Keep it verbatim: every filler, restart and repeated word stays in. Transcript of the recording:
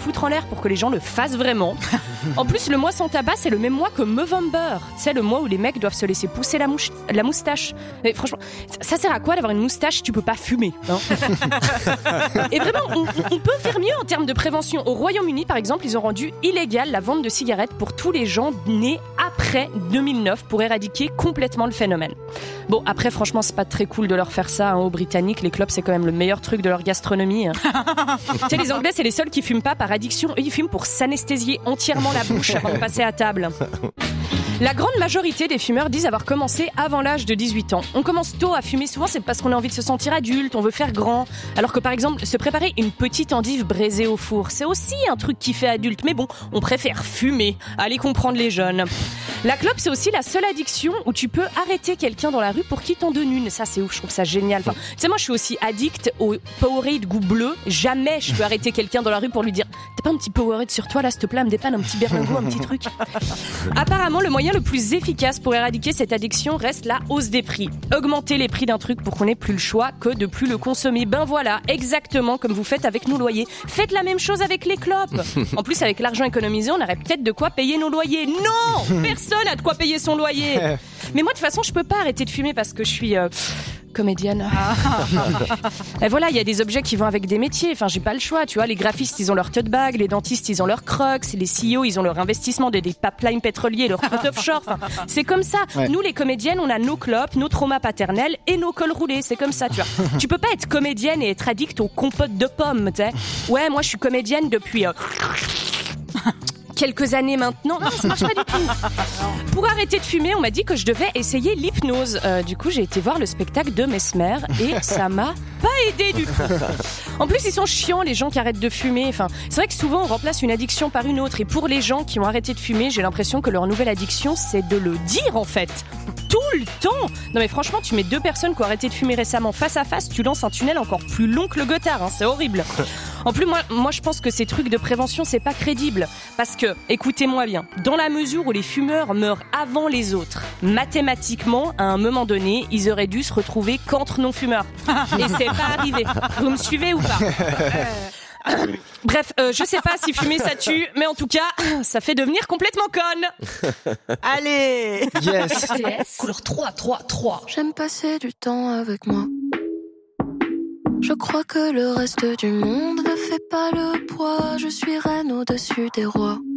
foutre en l'air pour que les gens le fassent vraiment. En plus, le mois sans tabac, c'est le même mois que Movember. C'est le mois où les mecs doivent se laisser pousser la, mouche, la moustache. Mais franchement, ça sert à quoi d'avoir une moustache si tu peux pas fumer, hein? Et vraiment, on, on peut faire mieux en termes de prévention. Au Royaume-Uni, par exemple, ils ont rendu illégale la vente de cigarettes pour tous les gens nés après deux mille neuf pour éradiquer complètement le phénomène. Bon, après, franchement, c'est pas très cool de leur faire ça, hein, aux Britanniques. Les clopes, c'est quand même le meilleur truc de leur gastronomie. Hein. Tu sais, les Anglais, c'est les seuls qui fument pas par addiction. Eux, ils fument pour s'anesthésier entièrement la bouche avant de passer à table. La grande majorité des fumeurs disent avoir commencé avant l'âge de dix-huit ans. On commence tôt à fumer, souvent c'est parce qu'on a envie de se sentir adulte, on veut faire grand. Alors que par exemple, se préparer une petite endive braisée au four, c'est aussi un truc qui fait adulte. Mais bon, on préfère fumer. Allez comprendre les jeunes. La clope, c'est aussi la seule addiction où tu peux arrêter quelqu'un dans la rue pour qu'il t'en donne une. Ça, c'est ouf, je trouve ça génial. Enfin, tu sais, moi, je suis aussi addict au Powerade goût bleu. Jamais je peux arrêter quelqu'un dans la rue pour lui dire « T'as pas un petit Powerade sur toi, là, s'il te plaît, me dépanne un petit berlingot, un petit truc ?» Apparemment, le moyen le plus efficace pour éradiquer cette addiction reste la hausse des prix. Augmenter les prix d'un truc pour qu'on ait plus le choix que de plus le consommer. Ben voilà, exactement comme vous faites avec nos loyers. Faites la même chose avec les clopes. En plus, avec l'argent économisé, on aurait peut-être de quoi payer nos loyers. Non, personne a de quoi payer son loyer. Mais moi, de toute façon, je peux pas arrêter de fumer parce que je suis... Euh... comédienne. Et voilà, il y a des objets qui vont avec des métiers. Enfin, j'ai pas le choix, tu vois. Les graphistes, ils ont leur tote bag, les dentistes, ils ont leur crocs, les C E O, ils ont leur investissement de des pipelines pétroliers, leur pot offshore. Enfin, c'est comme ça. Ouais. Nous, les comédiennes, on a nos clopes, nos traumas paternels et nos cols roulés. C'est comme ça, tu vois. Tu peux pas être comédienne et être addict aux compotes de pommes, tu sais. Ouais, moi, je suis comédienne depuis... Euh... quelques années maintenant. Non, ça marche pas du tout. Pour arrêter de fumer, on m'a dit que je devais essayer l'hypnose. Euh, du coup, j'ai été voir le spectacle de Mesmer et ça m'a pas aidé du tout. En plus, ils sont chiants, les gens qui arrêtent de fumer. Enfin, c'est vrai que souvent, on remplace une addiction par une autre. Et pour les gens qui ont arrêté de fumer, j'ai l'impression que leur nouvelle addiction, c'est de le dire, en fait. Tout le temps. Non mais franchement, tu mets deux personnes qui ont arrêté de fumer récemment face à face, tu lances un tunnel encore plus long que le Gothard, hein, c'est horrible. En plus, moi, moi je pense que ces trucs de prévention, c'est pas crédible. Parce que, écoutez-moi bien, dans la mesure où les fumeurs meurent avant les autres, mathématiquement, à un moment donné, ils auraient dû se retrouver qu'entre non-fumeurs. Et c'est pas arrivé. Vous me suivez ou pas ? Bref, euh, je sais pas si fumer ça tue, mais en tout cas, ça fait devenir complètement conne. Allez. Yes. Couleur trois, trois, trois. J'aime passer du temps avec moi. Je crois que le reste du monde ne fait pas le poids. Je suis reine au-dessus des rois.